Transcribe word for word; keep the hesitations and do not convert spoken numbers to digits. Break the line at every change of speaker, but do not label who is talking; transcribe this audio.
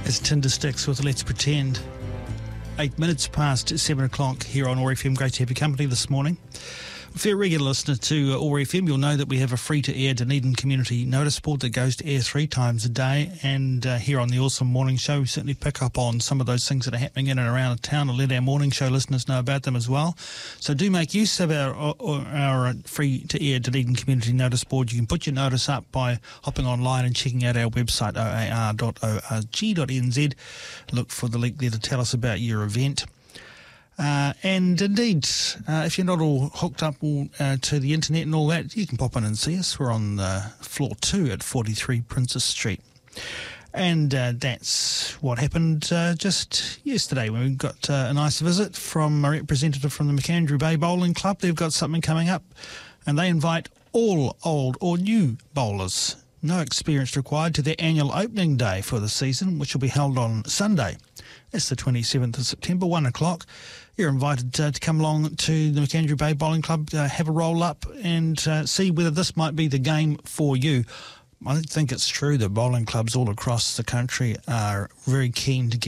It's Tindersticks with Let's Pretend. Eight minutes past seven o'clock here on O A R F M. Great to have your company this morning. If you're a regular listener to O A R F M, you'll know that we have a free-to-air Dunedin community notice board that goes to air three times a day. And uh, here on the Awesome Morning Show, we certainly pick up on some of those things that are happening in and around town and let our morning show listeners know about them as well. So do make use of our, our, our free-to-air Dunedin community notice board. You can put your notice up by hopping online and checking out our website, o a r dot org dot n z. Look for the link there to tell us about your event. Uh, and indeed, uh, if you're not all hooked up all, uh, to the internet and all that, you can pop in and see us. We're on uh, floor two at forty-three Princess Street. And uh, that's what happened uh, just yesterday when we got uh, a nice visit from a representative from the McAndrew Bay Bowling Club. They've got something coming up, and they invite all old or new bowlers, no experience required, to their annual opening day for the season, which will be held on Sunday. That's the twenty-seventh of September, one o'clock. You're invited uh, to come along to the McAndrew Bay Bowling Club, uh, have a roll up and uh, see whether this might be the game for you. I think it's true that bowling clubs all across the country are very keen to get